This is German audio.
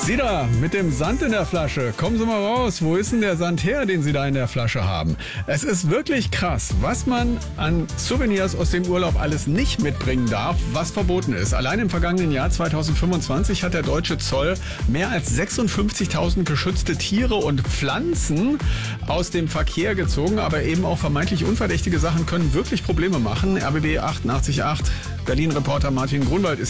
Sie da mit dem Sand in der Flasche. Kommen Sie mal raus. Wo ist denn der Sand her, den Sie da in der Flasche haben? Es ist wirklich krass, was man an Souvenirs aus dem Urlaub alles nicht mitbringen darf, was verboten ist. Allein im vergangenen Jahr 2025 hat der deutsche Zoll mehr als 56.000 geschützte Tiere und Pflanzen aus dem Verkehr gezogen. Aber eben auch vermeintlich unverdächtige Sachen können wirklich Probleme machen. RBB 88.8 Berlin-Reporter Martin Grunwald ist